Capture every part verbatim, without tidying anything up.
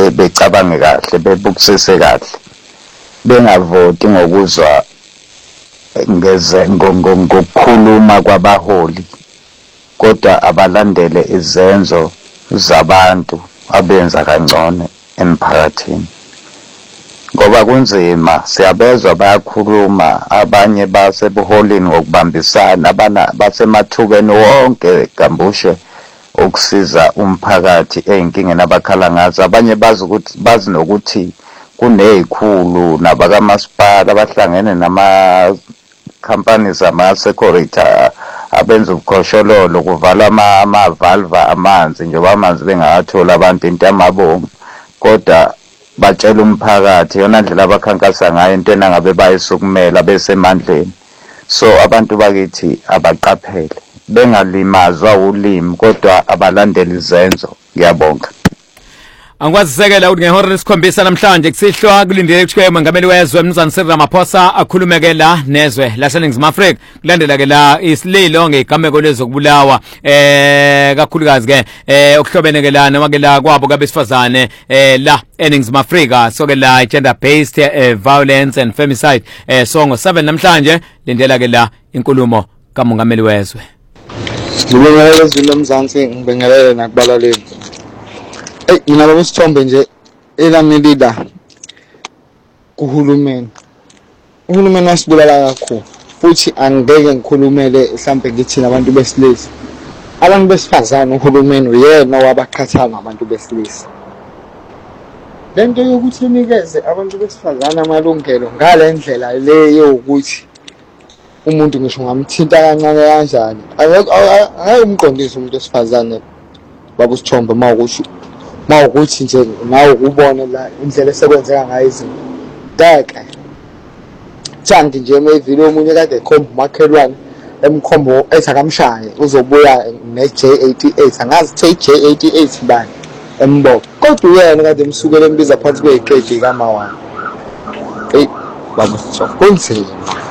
becabange kahle bebukisise kahle bengavoti ngokuzwa ngeze ngokukhuluma kwabaholi kodwa abalandele izenzo zabantu abenza kangcono emphakathini ngoba kunzima siyabezwa bayakhuluma abanye basebuholini ngokubambisana abana basemathubeni wonke Gambushe ukusiza umphakathi eyinkinga nabakhala ngazo abanye bazi ukuthi bazi nokuthi kunezikhulu nabakamasipala abahlangene nama companies ama security abenza ukukoshololo kuvala ama ama valve amanzi njengoba amanzi bengathola abantu into yamabomu kodwa batshela umphakathi yona ndlela abakhankasa ngayo into enangabe bayisukumela besemandleni so abantu bakithi abaqaphele bengalimazwa ulimi kodwa abalandeli izenzo ngiyabonga Angikwazi sekela ukuthi ngehora lesikhombisa namhlanje kusihlwa kulindele ukuthi uMongameli wezwe Mnumzane Cyril Ramaphosa akhulumeke la nezwe laseNingizimu Afrika kulandela ke la isililo ngegameko lezokubulawa eh kakhulukazi ke eh okuhlobene ke la noma ke la kwabo kabesifazane eh la eNingizimu Afrika so ke la gender based eh, violence and femicide eh so ngo seven namhlanje lindela ke la inkulumo kaMongameli wezwe Ngibongelele izilo mzansi ngibongelele nakubalaleli Eh mina baba Sithombe nje elami leader kuhulumeni. Uhulumeni wasibulala kakhulu futhi angeke ngikhulumele mhlambe ngithina abantu besilisa. Abantu besifazane uhulumeni uyena wabaqhatha ngabantu besilisa. Lento yokuthi inikeze abantu besifazane amalungelo ngale ndlela leyo ukuthi umuntu ngisho ngamthinta kancane kanjani. Angeke umqondise umuntu wesifazane baba Sithombe mawukuthi mawukuthi nje nawe ubone la indlela esekwenzeka ngayo izinto daka chanti nje mevile omunye kade ekhomba umakhelwane emkhombo ethi akamshaye uzobuya ne J eighty-eight angazi J eighty-eight bani embo kodwa uyena kade emsukele embiza phansi kweGD kamawana hey baba Sithombe kunzima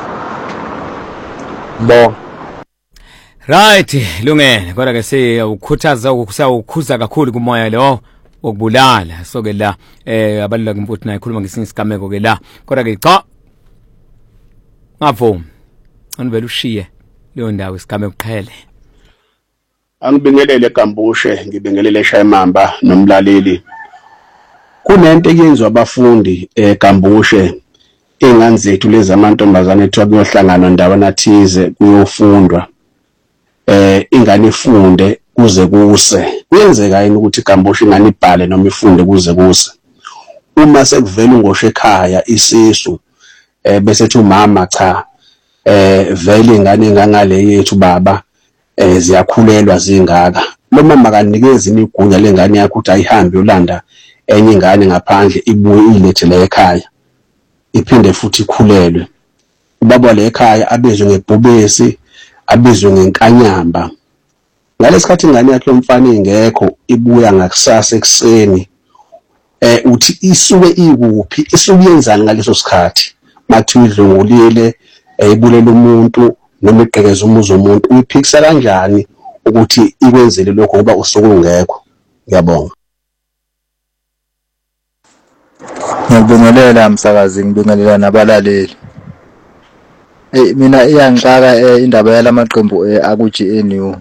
bo Right lungene kodwa ke siyakukhuthaza ukusawukhuza kakhulu kumoya lo okubulala so ke la eh abaluleka imfuthi naye ikhuluma ngesinye isigameko ke la kodwa ke cha ngavumi anivela ushiye leyo ndawo isigameko qhele Angibingelele Gambushe ngibingelele Shayimamba nomlaleli kunento eyenziwa abafundi eGambushe ingane zethu lezi amantombazane ethiwa kuyohlangana ndawana nathize kuyofundwa eh ingane ifunde kuze kuse kuyenzeka yini ukuthi Gambushe ingane ibhale noma ifunde kuze kuse uma sekuvela ungosho ekhaya isisu eh bese ethi umama cha eh vele ingane ngangale yethu baba eh ziyakhulelwa zingaka lo mama kanikeza imigunya lengane yakhe ukuthi ayihambe yolanda enye ingane ngaphandle ibuye ilethele ekhaya iphinde futhi ikhulelwe ubaba le ekhaya abezwe ngebhubesi abizwe ngenkanyamba ngalesikhathi ingane yakhe yomfana ingekho ibuya ngakusasa ekseni eh uthi isuke ikuphi isuke yenzani ngaleso sikhathi mathi udlungulile eyibulela umuntu noma iqhekeza umuzi womuntu uyiphikisa kanjani ukuthi ikwenzele lokho ngoba usuku ungekho ngiyabonga Ngibingelela umsakazi ngibingelela nabalaleli Eh mina iyangixaka indaba yalamaqembu aku G N U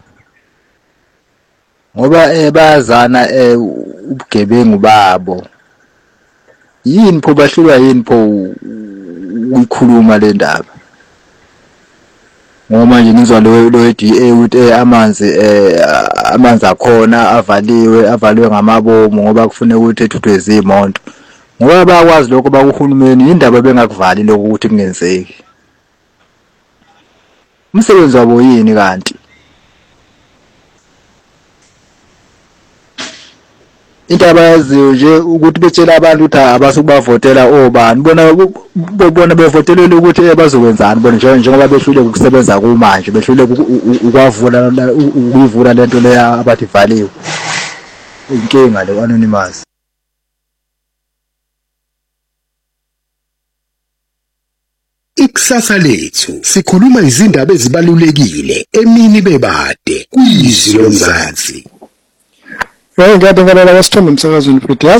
ngoba eh bayazana eh ubugebengu babo yini pho bahlulwa yini pho ukukhuluma le ndaba ngoba nje ngizwa lo lo D A ukuthi amanzi eh amanzi akhona avaliwe avaliwe ngamabomu ngoba kufanele ukuthi ethuthwe izimoto ngoba bayakwazi lokho bakuhulumeni indaba bengakuvali lokho ukuthi kungenzeki umsebenzi wabo yini kanti into abayaziyo nje ukuthi betshela abantu ukuthi abasukubavotela obani bona bona bevotelele ukuthi bazokwenzani bona njengoba behlule ukusebenza kumanje behlule ukwavula ukuyivula lento leya abathi valiwe inkinga le anonymous Ikusasa lethu sikhuluma izindaba ezibalulekile emini bebade kuyizilo mzansi. Ngiyadinga la wasithombe umsakazweni futhi